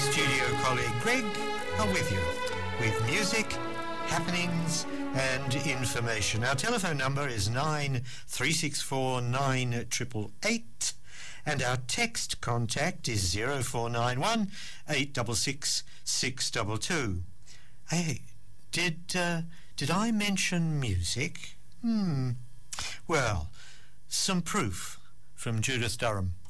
studio colleague Greg are with you with music, happenings and information. Our telephone number is 9364 9888 and our text contact is 0491 866 622. Hey, did I mention music? Well, some proof from Judith Durham.